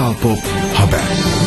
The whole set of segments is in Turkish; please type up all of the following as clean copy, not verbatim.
Kral Pop Haber.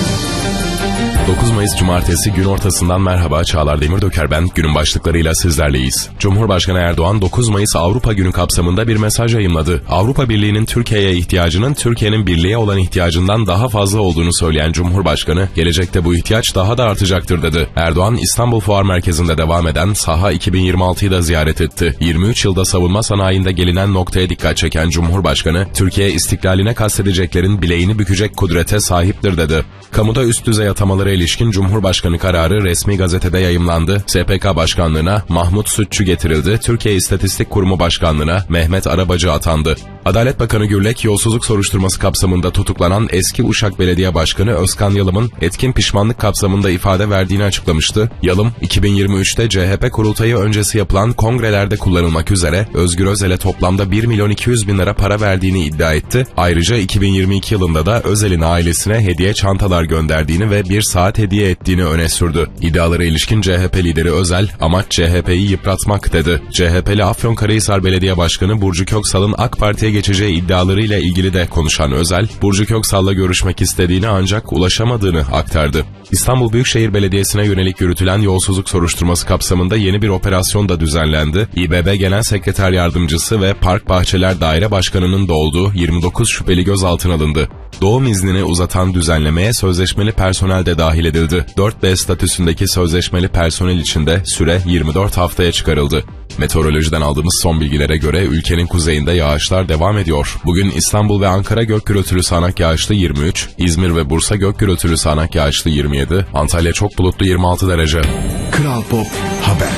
9 Mayıs Cumartesi gün ortasından merhaba, Çağlar Demirdöker ben. Günün başlıklarıyla sizlerleyiz. Cumhurbaşkanı Erdoğan 9 Mayıs Avrupa Günü kapsamında bir mesaj yayımladı. Avrupa Birliği'nin Türkiye'ye ihtiyacının Türkiye'nin birliğe olan ihtiyacından daha fazla olduğunu söyleyen Cumhurbaşkanı, gelecekte bu ihtiyaç daha da artacaktır dedi. Erdoğan, İstanbul Fuar Merkezi'nde devam eden Saha 2026'yı da ziyaret etti. 23 yılda savunma sanayinde gelinen noktaya dikkat çeken Cumhurbaşkanı, Türkiye istiklaline kastedeceklerin bileğini bükecek kudrete sahiptir dedi. Kamuda üst düzey atamalara ilişkin Cumhurbaşkanı kararı resmi gazetede yayımlandı. SPK Başkanlığına Mahmut Sütçü getirildi. Türkiye İstatistik Kurumu Başkanlığına Mehmet Arabacı atandı. Adalet Bakanı Gürlek, yolsuzluk soruşturması kapsamında tutuklanan eski Uşak Belediye Başkanı Özkan Yalım'ın etkin pişmanlık kapsamında ifade verdiğini açıklamıştı. Yalım, 2023'te CHP kurultayı öncesi yapılan kongrelerde kullanılmak üzere Özgür Özel'e toplamda 1.200.000 lira para verdiğini iddia etti. Ayrıca 2022 yılında da Özel'in ailesine hediye çantalar gönderdiğini ve bir saat hediye ettiğini öne sürdü. İddialara ilişkin CHP lideri Özel, amaç CHP'yi yıpratmak dedi. CHP'li Afyonkarahisar Belediye Başkanı Burcu Köksal'ın AK Parti'ye geçeceği iddialarıyla ilgili de konuşan Özel, Burcu Köksal'la görüşmek istediğini ancak ulaşamadığını aktardı. İstanbul Büyükşehir Belediyesi'ne yönelik yürütülen yolsuzluk soruşturması kapsamında yeni bir operasyon da düzenlendi. İBB Genel Sekreter Yardımcısı ve Park Bahçeler Daire Başkanı'nın da olduğu 29 şüpheli gözaltına alındı. Doğum iznini uzatan düzenlemeye sözleşmeli personel de dahil edildi. 4B statüsündeki sözleşmeli personel için de süre 24 haftaya çıkarıldı. Meteorolojiden aldığımız son bilgilere göre ülkenin kuzeyinde yağışlar devam ediyor. Bugün İstanbul ve Ankara gök gürültülü sağanak yağışlı 23, İzmir ve Bursa gök gürültülü sağanak yağışlı 27, Antalya çok bulutlu 26 derece. Kral Pop Haber.